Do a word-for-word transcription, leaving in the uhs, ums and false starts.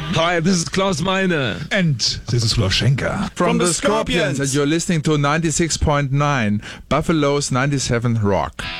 Hi, this is Klaus Meine. And this is Flo Schenker. From, From the, the Scorpions. Scorpions. And you're listening to ninety-six point nine, Buffalo's ninety-seven Rock.